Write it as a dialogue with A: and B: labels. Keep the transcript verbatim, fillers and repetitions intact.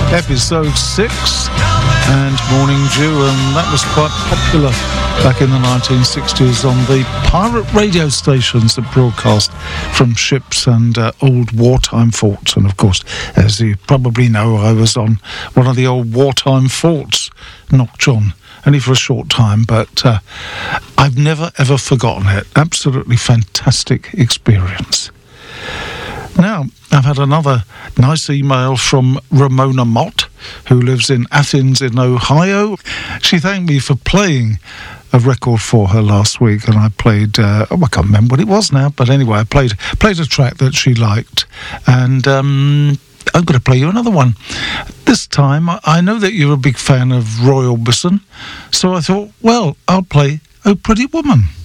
A: episode six and Morning Dew, and that was quite popular back in the nineteen sixties on the pirate radio stations that broadcast from ships and uh, old wartime forts. And of course, as you probably know, I was on one of the old wartime forts, Knock John, only for a short time, but uh, I've never ever forgotten it. Absolutely fantastic experience. Now, I've had another nice email from Ramona Mott, who lives in Athens in Ohio. She thanked me for playing a record for her last week, and I played, uh, oh, I can't remember what it was now, but anyway, I played played a track that she liked, and um, I'm going to play you another one. This time, I, I know that you're a big fan of Roy Orbison, so I thought, well, I'll play Oh Pretty Woman.